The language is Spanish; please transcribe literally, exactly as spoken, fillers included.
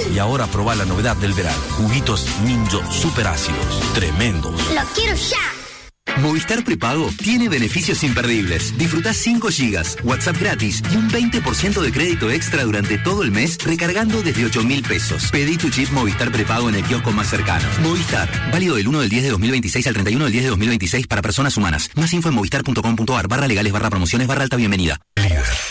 Y ahora probá la novedad del verano. Juguitos Ninjo super ácidos. Tremendos. ¡Lo quiero ya! Movistar Prepago tiene beneficios imperdibles. Disfrutá cinco gigas, WhatsApp gratis y un veinte por ciento de crédito extra durante todo el mes recargando desde ocho mil pesos. Pedí tu chip Movistar Prepago en el kiosco más cercano. Movistar, válido del uno del diez de dos mil veintiséis al treinta y uno del diez de dos mil veintiséis para personas humanas. Más info en movistar punto com punto ar barra legales barra promociones barra alta bienvenida. Líder.